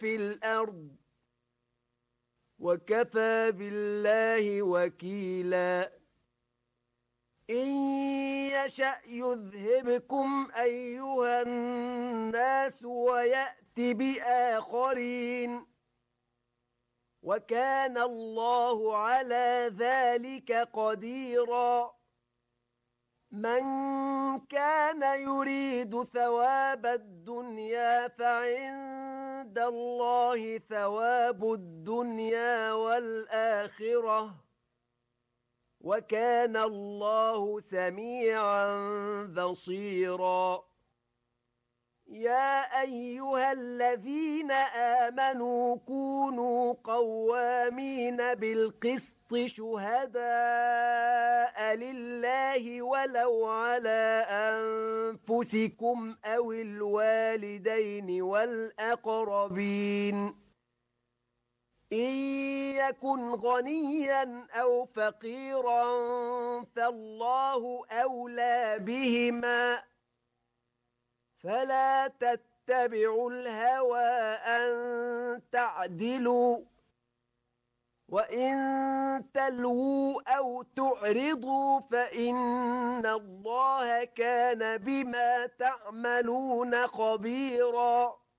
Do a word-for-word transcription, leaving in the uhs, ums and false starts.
في الأرض وكفى بالله وكيلا إن يشأ يذهبكم أيها الناس ويأت بآخرين وكان الله على ذلك قديرا من كان يريد ثواب الدنيا فعند الله ثواب الدنيا والآخرة وكان الله سميعا بصيرا يا أيها الذين آمنوا كونوا قوامين بالقسط شهداء لله ولو على أنفسكم أو الوالدين والأقربين إن يكن غنيا أو فقيرا فالله أولى بهما فلا تتبعوا الهوى أن تعدلوا وإن تلووا أو تعرضوا فإن الله كان بما تعملون خبيراً